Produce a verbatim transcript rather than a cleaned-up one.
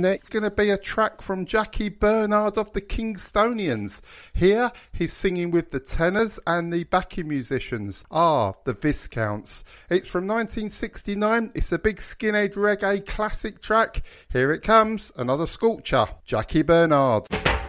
next going to be a track from Jackie Bernard of the Kingstonians. Here he's singing with the tenors, and the backing musicians are the Viscounts. It's from nineteen sixty-nine. It's a big skinhead reggae classic track. Here it comes, another scorcher, Jackie Bernard.